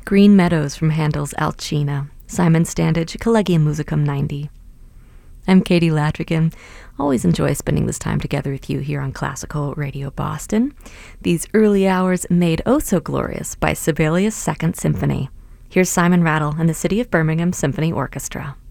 Green Meadows from Handel's Alcina, Simon Standage, Collegium Musicum 90. I'm Katie Latrigan. Always enjoy spending this time together with you here on Classical Radio Boston. These early hours made oh so glorious by Sibelius' Second Symphony. Here's Simon Rattle and the City of Birmingham Symphony Orchestra.